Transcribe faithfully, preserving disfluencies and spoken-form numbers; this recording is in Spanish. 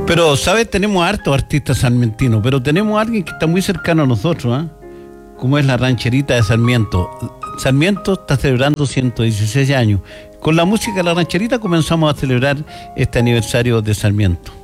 Pero, ¿sabes? Tenemos hartos artistas sarmentinos, pero tenemos a alguien que está muy cercano a nosotros, ¿eh? Como es la rancherita de Sarmiento. Sarmiento está celebrando ciento dieciséis años. Con la música de la rancherita comenzamos a celebrar este aniversario de Sarmiento.